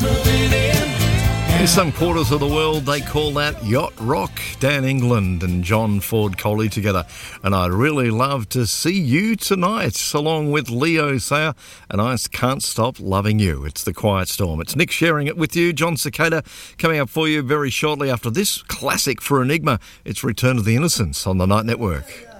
In some quarters of the world, they call that yacht rock. Dan England and John Ford Coley together. And I'd really love to see you tonight, along with Leo Sayer, and I Can't Stop Loving You. It's The Quiet Storm. It's Nick sharing it with you. John Cicada coming up for you very shortly after this classic for Enigma. It's Return to the Innocence on the Night Network.